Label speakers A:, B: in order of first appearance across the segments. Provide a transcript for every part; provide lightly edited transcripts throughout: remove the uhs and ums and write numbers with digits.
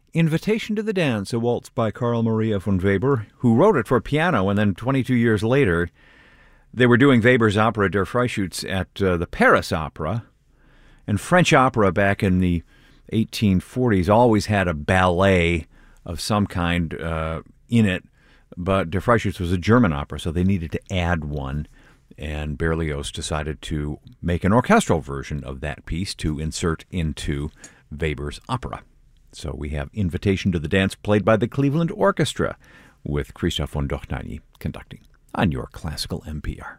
A: Invitation to the Dance, a waltz by Carl Maria von Weber, who wrote it for piano, and then 22 years later, they were doing Weber's opera Der Freischütz at the Paris Opera. And French opera back in the 1840s always had a ballet of some kind in it, but Der Freischütz was a German opera, so they needed to add one. And Berlioz decided to make an orchestral version of that piece to insert into Weber's opera. So we have Invitation to the Dance, played by the Cleveland Orchestra, with Christoph von Dohnanyi conducting on your Classical NPR.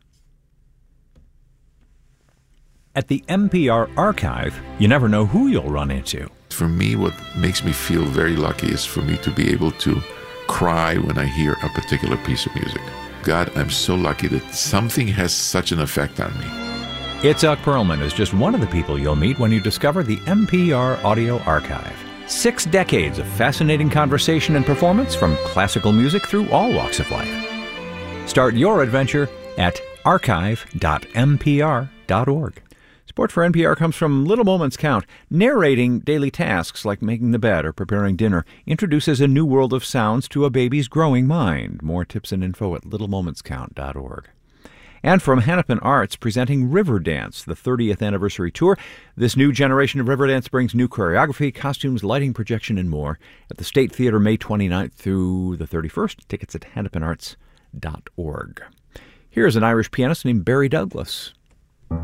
A: At the NPR Archive, you never know who you'll run into.
B: For me, what makes me feel very lucky is for me to be able to cry when I hear a particular piece of music. God, I'm so lucky that something has such an effect on me.
A: Itzhak Perlman is just one of the people you'll meet when you discover the NPR Audio Archive. 6 decades of fascinating conversation and performance from classical music through all walks of life. Start your adventure at archive.npr.org. Support for NPR comes from Little Moments Count. Narrating daily tasks like making the bed or preparing dinner introduces a new world of sounds to a baby's growing mind. More tips and info at littlemomentscount.org. And from Hennepin Arts, presenting Riverdance, the 30th anniversary tour. This new generation of Riverdance brings new choreography, costumes, lighting, projection, and more at the State Theater May 29th through the 31st. Tickets at hennepinarts.org. Here's an Irish pianist named Barry Douglas.